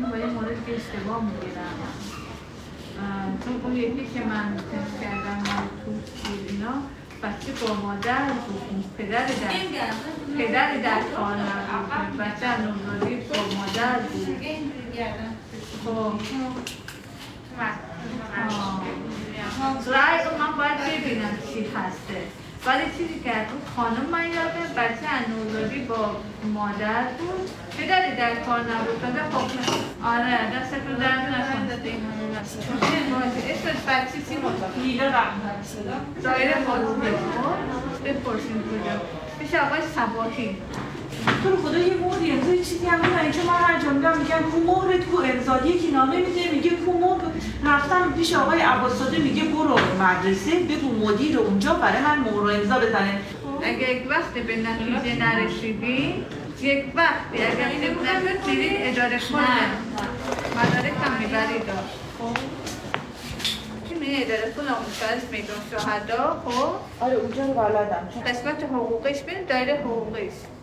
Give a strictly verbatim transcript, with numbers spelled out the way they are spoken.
اینو با یه مورد که اشتباه میگیرم چون اون یکی که من تست کردم من تو اینا بچه با مادر بود پدر در پدر در کار نبود بچه نوزادی با مادر بود خب رای رو من باید ببینم چی هسته ولی چیزی که اون خانم من یادم بچه نوزادی با مادر بود پدری در کار نبود بنده خب آره دست رو درد نکنده اسمش بچه چی بود؟ نیله رحم دایره خودمه بپرسیم کجا پیش آقای سباکی تو رو خدا یه موردی امضا یه چیزی هم میکنن چون من هر جا میگم میگن کو مهر تو امضا یکی نامه میده میگه کو مهر رفتم پیش آقای عباس‌زاده میگه برو مدرسه بگو مدیر اونجا برای من مهر و امضا بزنه اگه یک وقت به نتیجه نرسیدی یک وقتی اگر این نشد برید اداره کنه مدارک هم میبرید خب میره اداره کنه آموزش میدون شهدا خب آره اونجا رو بلدم قسمت حقوقیش بین دایره حقوقیش